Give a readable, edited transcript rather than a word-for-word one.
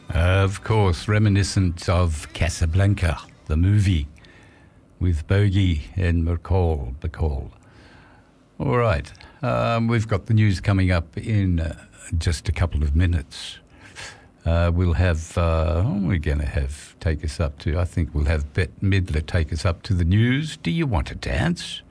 Of course, reminiscent of Casablanca, the movie, with Bogey and McCall. All right, we've got the news coming up in just a couple of minutes. We'll have, we're going to have take us up to, I think we'll have Bette Midler take us up to the news. Do you want to dance?